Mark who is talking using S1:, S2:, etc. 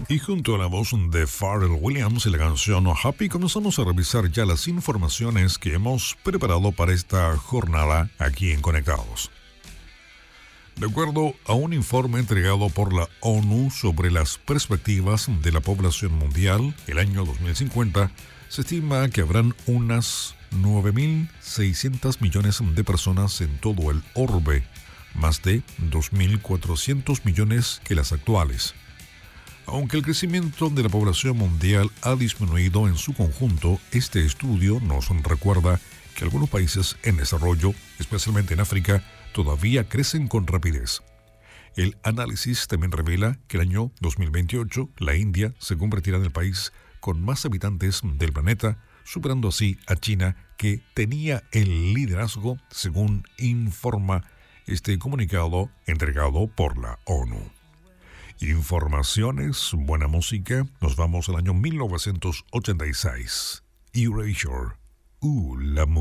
S1: Y junto a la voz de Pharrell Williams y la canción Happy, comenzamos a revisar ya las informaciones que hemos preparado para esta jornada aquí en Conectados. De acuerdo a un informe entregado por la ONU sobre las perspectivas de la población mundial, el año 2050, se estima que habrán unas 9.600 millones de personas en todo el orbe, más de 2.400 millones que las actuales. Aunque el crecimiento de la población mundial ha disminuido en su conjunto, este estudio nos recuerda que algunos países en desarrollo, especialmente en África, todavía crecen con rapidez. El análisis también revela que el año 2028 la India se convertirá en el país con más habitantes del planeta, superando así a China, que tenía el liderazgo, según informa este comunicado entregado por la ONU. Informaciones, buena música, nos vamos al año 1986. Erasure, la música.